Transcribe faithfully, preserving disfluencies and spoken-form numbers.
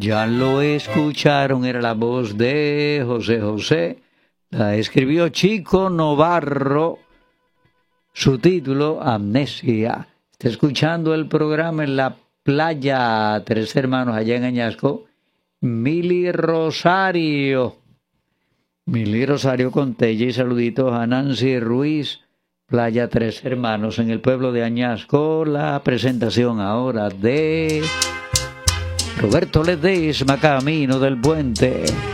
Ya lo escucharon, era la voz de José José. La escribió Chico Novarro. Su título, Amnesia. Está escuchando el programa en la playa Tres Hermanos, allá en Añasco. Mili Rosario. Mili Rosario Contella y saluditos a Nancy Ruiz. Playa Tres Hermanos en el pueblo de Añasco. La presentación ahora de Roberto Ledesma, Camino del Puente.